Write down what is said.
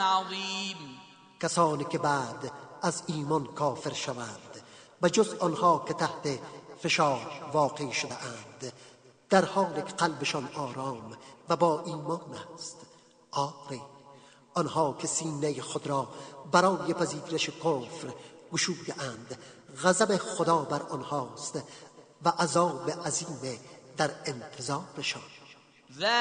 عظیم. کسانی که بعد از ایمان کافر شوند و جز آنها که تحت فشار واقع شده اند، در حال که قلبشان آرام و با ایمان است. آری آنها که سینه خود را برای پذیرش کفر گشوده اند، غضب خدا بر آنهاست و عذاب عظیم در انتظارشان.